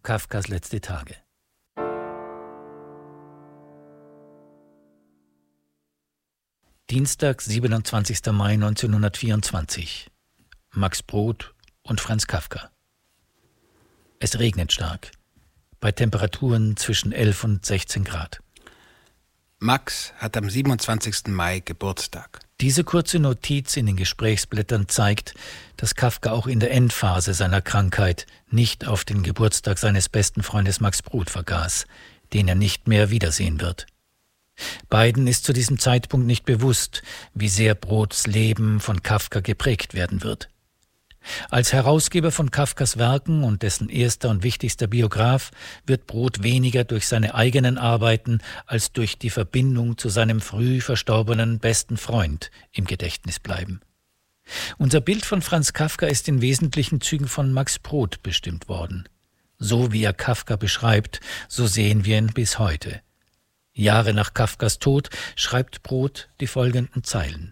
Kafkas letzte Tage. Dienstag, 27. Mai 1924. Max Brod und Franz Kafka. Es regnet stark, bei Temperaturen zwischen 11 und 16 Grad. Max hat am 27. Mai Geburtstag. Diese kurze Notiz in den Gesprächsblättern zeigt, dass Kafka auch in der Endphase seiner Krankheit nicht auf den Geburtstag seines besten Freundes Max Brod vergaß, den er nicht mehr wiedersehen wird. Beiden ist zu diesem Zeitpunkt nicht bewusst, wie sehr Brods Leben von Kafka geprägt werden wird. Als Herausgeber von Kafkas Werken und dessen erster und wichtigster Biograf wird Brod weniger durch seine eigenen Arbeiten als durch die Verbindung zu seinem früh verstorbenen besten Freund im Gedächtnis bleiben. Unser Bild von Franz Kafka ist in wesentlichen Zügen von Max Brod bestimmt worden. So wie er Kafka beschreibt, so sehen wir ihn bis heute. Jahre nach Kafkas Tod schreibt Brod die folgenden Zeilen.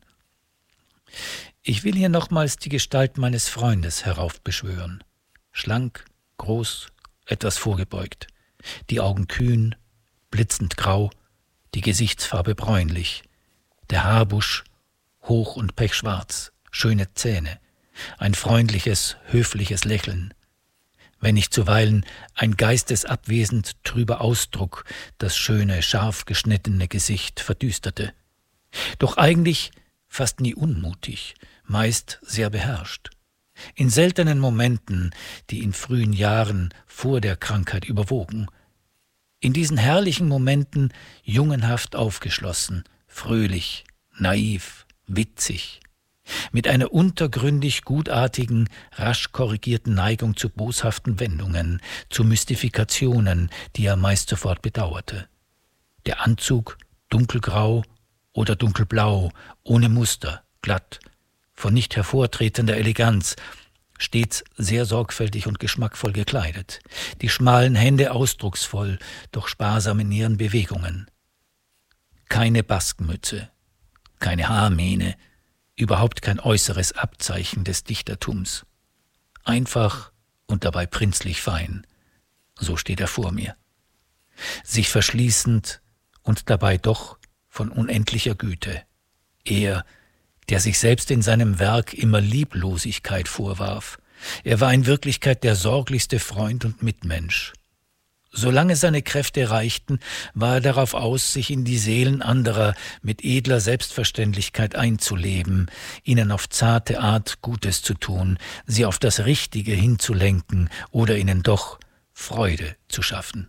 Ich will hier nochmals die Gestalt meines Freundes heraufbeschwören. Schlank, groß, etwas vorgebeugt, die Augen kühn, blitzend grau, die Gesichtsfarbe bräunlich, der Haarbusch hoch und pechschwarz, schöne Zähne, ein freundliches, höfliches Lächeln. Wenn nicht zuweilen ein geistesabwesend trüber Ausdruck das schöne, scharf geschnittene Gesicht verdüsterte. Doch eigentlich fast nie unmutig, meist sehr beherrscht. In seltenen Momenten, die in frühen Jahren vor der Krankheit überwogen. In diesen herrlichen Momenten jungenhaft aufgeschlossen, fröhlich, naiv, witzig, mit einer untergründig gutartigen, rasch korrigierten Neigung zu boshaften Wendungen, zu Mystifikationen, die er meist sofort bedauerte. Der Anzug dunkelgrau oder dunkelblau, ohne Muster, glatt, von nicht hervortretender Eleganz, stets sehr sorgfältig und geschmackvoll gekleidet, die schmalen Hände ausdrucksvoll, doch sparsam in ihren Bewegungen. Keine Baskenmütze, keine Haarmähne, überhaupt kein äußeres Abzeichen des Dichtertums. Einfach und dabei prinzlich fein, so steht er vor mir. Sich verschließend und dabei doch von unendlicher Güte. Er, der sich selbst in seinem Werk immer Lieblosigkeit vorwarf. Er war in Wirklichkeit der sorglichste Freund und Mitmensch. Solange seine Kräfte reichten, war er darauf aus, sich in die Seelen anderer mit edler Selbstverständlichkeit einzuleben, ihnen auf zarte Art Gutes zu tun, sie auf das Richtige hinzulenken oder ihnen doch Freude zu schaffen.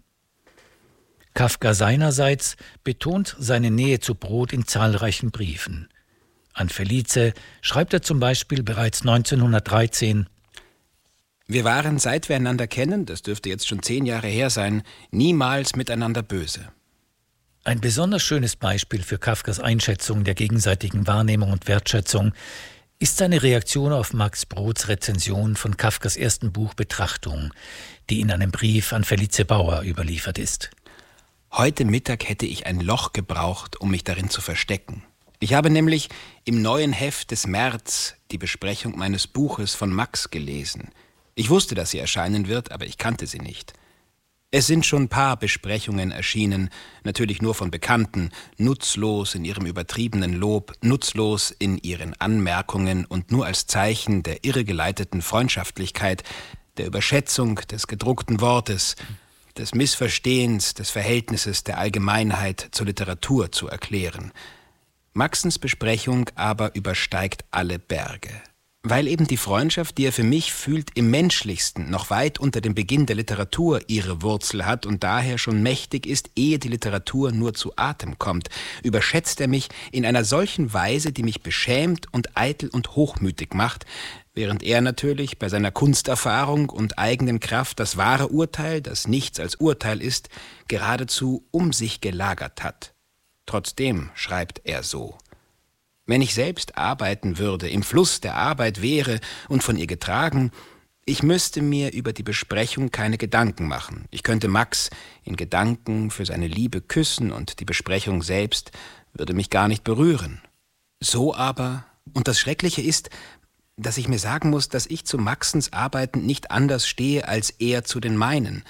Kafka seinerseits betont seine Nähe zu Brod in zahlreichen Briefen. An Felice schreibt er zum Beispiel bereits 1913: Wir waren, seit wir einander kennen, das dürfte jetzt schon 10 Jahre her sein, niemals miteinander böse. Ein besonders schönes Beispiel für Kafkas Einschätzung der gegenseitigen Wahrnehmung und Wertschätzung ist seine Reaktion auf Max Brods Rezension von Kafkas ersten Buch Betrachtung, die in einem Brief an Felice Bauer überliefert ist. Heute Mittag hätte ich ein Loch gebraucht, um mich darin zu verstecken. Ich habe nämlich im neuen Heft des März die Besprechung meines Buches von Max gelesen. Ich wusste, dass sie erscheinen wird, aber ich kannte sie nicht. Es sind schon ein paar Besprechungen erschienen, natürlich nur von Bekannten, nutzlos in ihrem übertriebenen Lob, nutzlos in ihren Anmerkungen und nur als Zeichen der irregeleiteten Freundschaftlichkeit, der Überschätzung des gedruckten Wortes, des Missverstehens des Verhältnisses der Allgemeinheit zur Literatur zu erklären. Maxens Besprechung aber übersteigt alle Berge. Weil eben die Freundschaft, die er für mich fühlt, im Menschlichsten, noch weit unter dem Beginn der Literatur ihre Wurzel hat und daher schon mächtig ist, ehe die Literatur nur zu Atem kommt, überschätzt er mich in einer solchen Weise, die mich beschämt und eitel und hochmütig macht, während er natürlich bei seiner Kunsterfahrung und eigenen Kraft das wahre Urteil, das nichts als Urteil ist, geradezu um sich gelagert hat. Trotzdem schreibt er so: Wenn ich selbst arbeiten würde, im Fluss der Arbeit wäre und von ihr getragen, ich müsste mir über die Besprechung keine Gedanken machen. Ich könnte Max in Gedanken für seine Liebe küssen und die Besprechung selbst würde mich gar nicht berühren. So aber, und das Schreckliche ist, dass ich mir sagen muss, dass ich zu Maxens Arbeiten nicht anders stehe als er zu den meinen.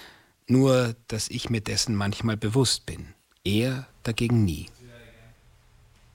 Nur, dass ich mir dessen manchmal bewusst bin. Er dagegen nie.